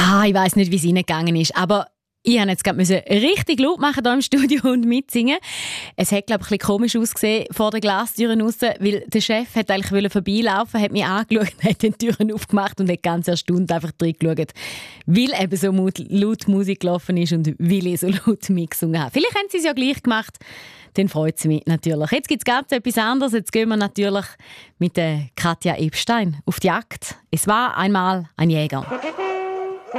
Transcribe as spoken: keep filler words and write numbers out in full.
Ah, ich weiss nicht, wie es Ihnen gegangen ist, aber ich musste jetzt gerade richtig laut machen hier im Studio und mitsingen. Es hat, glaube ich, ein bisschen komisch ausgesehen vor der Glastüre raus, weil der Chef hat eigentlich vorbeilaufen, hat mich angeschaut, hat die Türen aufgemacht und hat ganz erstaunt einfach reingeschaut, weil eben so laut Musik gelaufen ist und weil ich so laut mitgesungen habe. Vielleicht haben sie es ja gleich gemacht, dann freut es mich natürlich. Jetzt gibt es ganz etwas anderes. Jetzt gehen wir natürlich mit der Katja Epstein auf die Jagd. Es war einmal ein Jäger.